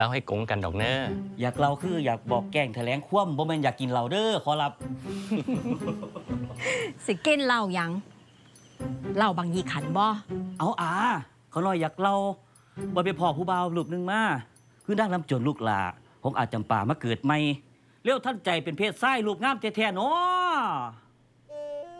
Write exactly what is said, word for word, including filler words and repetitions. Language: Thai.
แล้วให้กงกันดอกเนออยากเราคืออยากบอกแกล้งแถลงคว่ำบ่แม่นอยากกินเราเด้อขอรับสิกินเหล้ายังเหล้าบางยีขันบ่เอาอาเขาน้อยอยากเราบ่ไปพ่อผู้บ่าวลูกนึงมาคือนั่งลำจนลูกหลาของอาจจำป่ามาเกิดใหม่เลี้ยวท่านใจเป็นเพศไส้ลูกงามแท้ๆเนาะ